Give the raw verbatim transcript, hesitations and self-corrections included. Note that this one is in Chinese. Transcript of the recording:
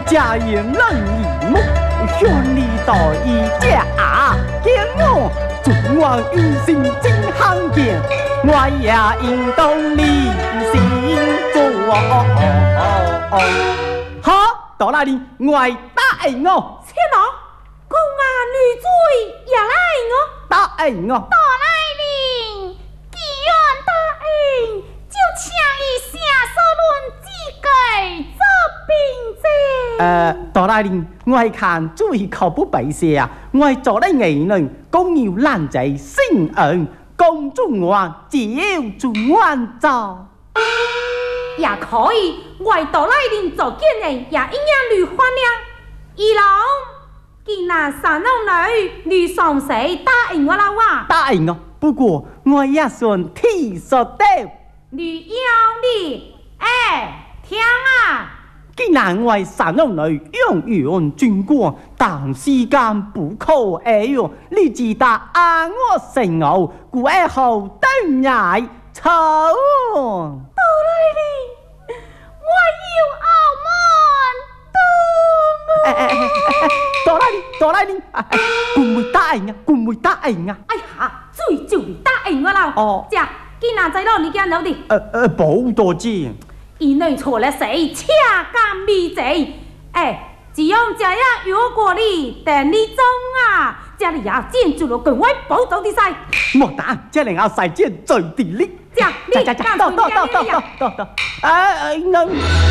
家人冷一目，兄弟到一家，见我中王有心真行健，我也应当理性做。好，到那里我答应我。 天哪，公啊女罪也来我。 答应我。 到来临，既然答应，就请伊下手论自己做兵者。 呃，到那里我看最靠不白些啊，我做了艺人，公有烂仔性恩，公众王就做完走。 也可以，我到来临做见人，也应该女欢了。二郎，既然三老女女上死答应我啦哇。 答应我，不过我也算体恤的。 女妖你，哎，听啊！ 既然我三老女永远尊过，但时间不可哎哟，你知道啊我成后，故爱后等来抽。 到来临，我要澳门哎哎哎哎，到哪里？到哪里？哎哎，官会答应啊，官会答应啊。 哎呀，最就你答應我啦。 哦， 這既然在咯，你見到的。 呃呃，保多謝。 以內錯了誰，恰干咪賊。哎，只用這樣有過你，等你中啊，這裡也建築了更為保障的晒。 莫打，這裡我細件最地力。 這你到到到到到到到到，哎哎，能。